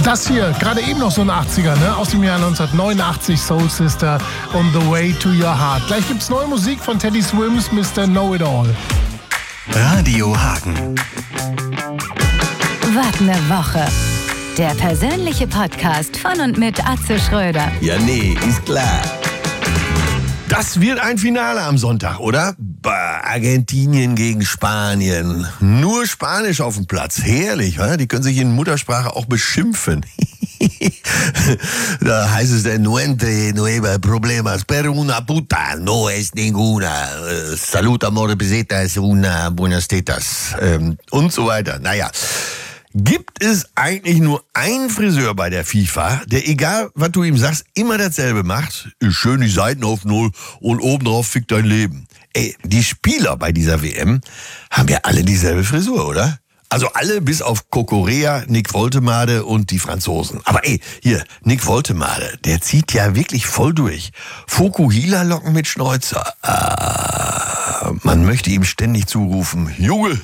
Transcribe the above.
Das hier, gerade eben noch so ein 80er, ne? Aus dem Jahr 1989, Soul Sister, On the Way to Your Heart. Gleich gibt's neue Musik von Teddy Swims, Mr. Know-It-All. Radio Hagen. Was ne Woche. Der persönliche Podcast von und mit Atze Schröder. Ja, nee, ist klar. Das wird ein Finale am Sonntag, oder? Argentinien gegen Spanien. Nur Spanisch auf dem Platz. Herrlich, wa? Die können sich in Muttersprache auch beschimpfen. Da heißt es dann, nueva problemas, pero una puta no es ninguna. Salud, amor, pesetas, una buenas tetas. Und so weiter. Naja. Gibt es eigentlich nur einen Friseur bei der FIFA, der, egal was du ihm sagst, immer dasselbe macht? Schön die Seiten auf Null und obendrauf fickt dein Leben. Ey, die Spieler bei dieser WM haben ja alle dieselbe Frisur, oder? Also alle bis auf Kokorea, Nick Woltemade und die Franzosen. Aber ey, hier, Nick Woltemade, der zieht ja wirklich voll durch. Fokuhila-Locken mit Schnäuzer. Man möchte ihm ständig zurufen, Junge,